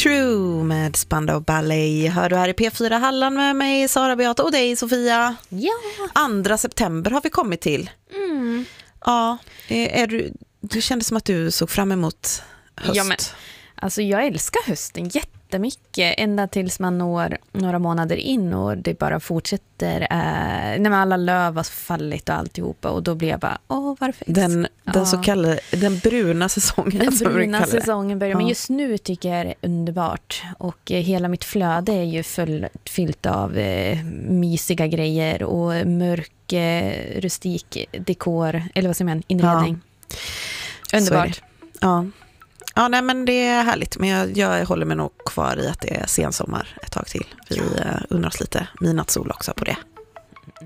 True med Spandau Ballet. Hör du här i P4 Halland med mig, Sara Beata, och dig, Sofia. Ja. 2 september har vi kommit till. Ja, du kände som att du såg fram emot höst. Ja, men alltså jag älskar hösten jättemycket ända tills man når några månader in och det bara fortsätter när alla löv har fallit och alltihopa, och då blir jag bara, varför? Den så kallade, den bruna säsongen. Den bruna säsongen börjar, men just nu tycker jag det är underbart, och hela mitt flöde är ju fyllt av mysiga grejer och mörk rustik dekor, eller vad säger man, inredning. Ja. Underbart. Ja, nej, men det är härligt. Men jag håller mig nog kvar i att det är sensommar ett tag till. Vi undrar oss lite midnattssol också på det.